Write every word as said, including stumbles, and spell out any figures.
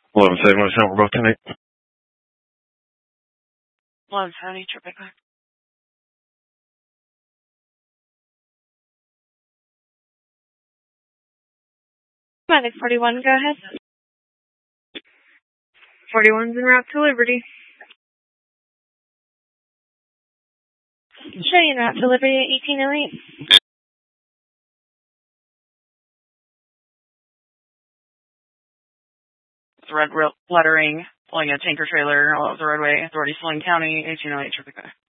eleven seven, what we're both tonight. eleven seventy, triple back. Medic forty-one, go ahead. forty-one's en route to Liberty. Showing en route to Liberty at eighteen oh eight. It's red lettering, pulling a tanker trailer all over the roadway. Authority Sling County, eighteen oh eight, triple back.